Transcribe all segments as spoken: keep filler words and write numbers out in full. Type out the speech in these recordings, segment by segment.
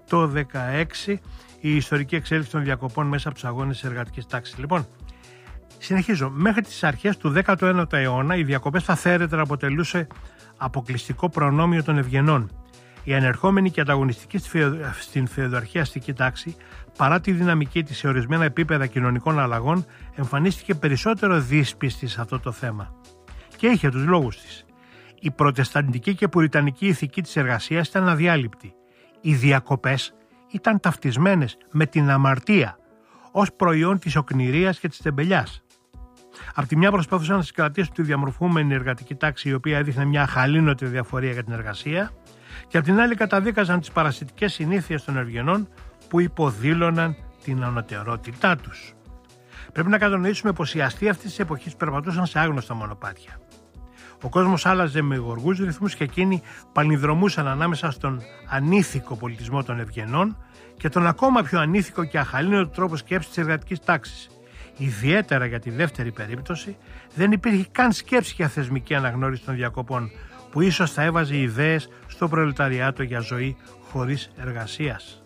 το δεκαέξι η ιστορική εξέλιξη των διακοπών μέσα από τους αγώνες της εργατικής τάξης. Λοιπόν, συνεχίζω. Μέχρι τις αρχές του δέκατου ένατου αιώνα οι διακοπές στα θέρετρα αποτελούσε αποκλειστικό προνόμιο των ευγενών. Η ανερχόμενη και ανταγωνιστική στην φεουδαρχική αστική τάξη, παρά τη δυναμική της σε ορισμένα επίπεδα κοινωνικών αλλαγών, εμφανίστηκε περισσότερο δύσπιστη σε αυτό το θέμα. Και είχε τους λόγους της. Η προτεσταντική και πουριτανική ηθική της εργασίας ήταν αδιάλειπτη. Οι διακοπές ήταν ταυτισμένες με την αμαρτία ως προϊόν της οκνηρίας και της τεμπελιάς. Απ' τη μια προσπαθούσαν να συγκρατήσουν τη διαμορφούμενη εργατική τάξη, η οποία έδειχνε μια αχαλήνωτη διαφορία για την εργασία, και απ' την άλλη καταδίκαζαν τις παρασιτικές συνήθειες των ευγενών που υποδήλωναν την ανωτερότητά τους. Πρέπει να κατανοήσουμε πως οι αστεί αυτής της εποχής περπατούσαν σε άγνωστα μονοπάτια. Ο κόσμος άλλαζε με γοργούς ρυθμούς και εκείνοι παλινδρομούσαν ανάμεσα στον ανήθικο πολιτισμό των ευγενών και τον ακόμα πιο ανήθικο και αχαλήνωτο τρόπο σκέψης της εργατικής τάξης. Ιδιαίτερα για τη δεύτερη περίπτωση δεν υπήρχε καν σκέψη για θεσμική αναγνώριση των διακοπών, που ίσως θα έβαζε ιδέες στο προλεταριάτο για ζωή χωρίς εργασίας.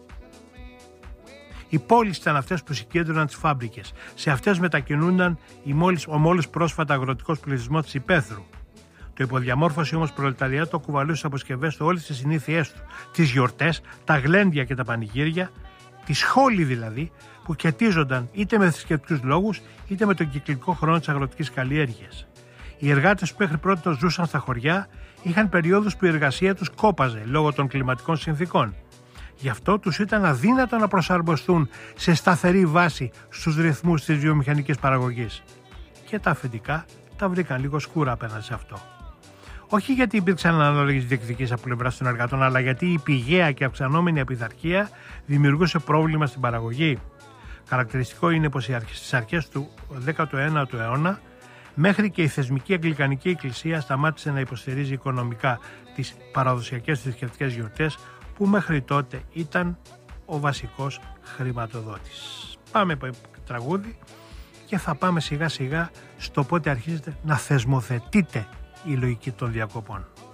Οι πόλεις ήταν αυτές που συγκέντρωναν τις φάμπρικες. Σε αυτές μετακινούνταν η μόλις, ο μόλις πρόσφατα αγροτικός πληθυσμός της υπαίθρου. Το υποδιαμόρφωση όμως προλεταριάτο κουβαλούσε στις αποσκευές του όλες τις συνήθειές του, τις γιορτές, τα γλέντια και τα πανηγύρια, τη σχόλη δηλαδή, που κετίζονταν είτε με θρησκευτικούς λόγους είτε με τον κυκλικό χρόνο της αγροτικής καλλιέργειας. Οι εργάτες που μέχρι πρώτος ζούσαν στα χωριά είχαν περιόδους που η εργασία τους κόπαζε λόγω των κλιματικών συνθήκων. Γι' αυτό τους ήταν αδύνατο να προσαρμοστούν σε σταθερή βάση στους ρυθμούς της βιομηχανικής παραγωγής. Και τα αφεντικά τα βρήκαν λίγο σκούρα απέναντι σε αυτό. Όχι γιατί υπήρξαν ανάλογες διεκδικήσεις από πλευράς των εργατών, αλλά γιατί η πηγαία και αυξανόμενη απειθαρχία δημιουργούσε πρόβλημα στην παραγωγή. Χαρακτηριστικό είναι πως στις αρχές του δέκατου ένατου αιώνα, μέχρι και η θεσμική Αγγλικανική Εκκλησία σταμάτησε να υποστηρίζει οικονομικά τις παραδοσιακές θρησκευτικές γιορτές, που μέχρι τότε ήταν ο βασικός χρηματοδότης. Πάμε από τραγούδι και θα πάμε σιγά σιγά στο πότε αρχίζετε να θεσμοθετείτε η λογική των διακοπών.